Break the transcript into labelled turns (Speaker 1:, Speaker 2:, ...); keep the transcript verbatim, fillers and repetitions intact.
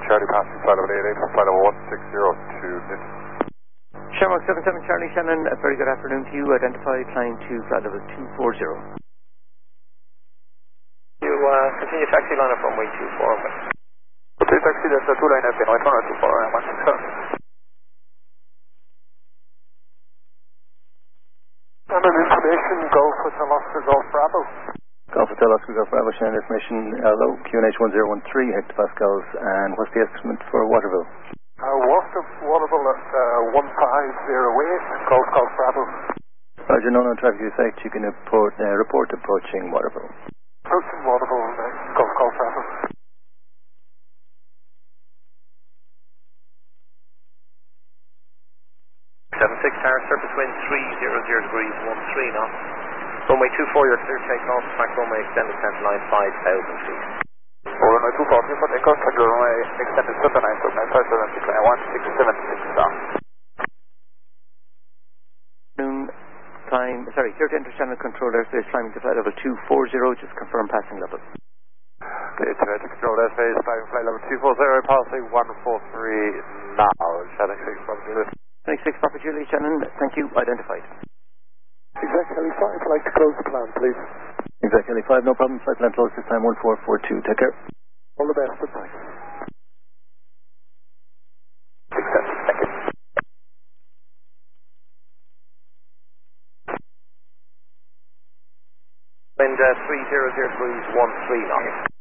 Speaker 1: Charlie, passing flight level eight eight, flight level one six zero two.
Speaker 2: Shamrock seven seven Charlie Shannon, a very good afternoon to you. Identify, climb to flight level two four zero.
Speaker 3: You uh, continue taxi line up runway two four.
Speaker 1: Okay, taxi, that's a two line up in runway two four, and one six zero. Standard information, Golf Hotel Oscar Golf Bravo.
Speaker 2: Golf Hotel Oscar Golf Bravo, Shannon information, hello, Q N H one zero one three, hectopascals, and what's the estimate for Waterville?
Speaker 1: Uh, Water, Waterville at uh, one five zero eight, Golf Golf Bravo.
Speaker 2: Roger, no, no traffic effect, you can report, uh, report approaching Waterville.
Speaker 1: Approaching Waterville, uh, Golf Golf Bravo.
Speaker 3: seven six tower, surface wind three zero zero degrees, one three knots. Runway two four, you're clear takeoff, back runway extended center line five thousand feet.
Speaker 1: Oh, runway two four, for takeoff, center runway extended center line, so five thousand feet, one six seven six star.
Speaker 2: Noon, climb, sorry, here to enter channel control airspace, climbing to flight level two four zero, just confirm passing level.
Speaker 1: Clear to control airspace, climbing flight level two four zero, passing one four three now, Shannon six Papa Juliet.
Speaker 2: twenty-six Papa Juliet, Shannon, thank you, identified.
Speaker 1: Exactly five, I'd like to close the plan, please.
Speaker 2: Exactly five, no problem, flight plan close this time, one four four two, take care.
Speaker 1: All the best, goodbye. Success, thank you.
Speaker 3: Wind uh, three zero zero degrees, one three knots.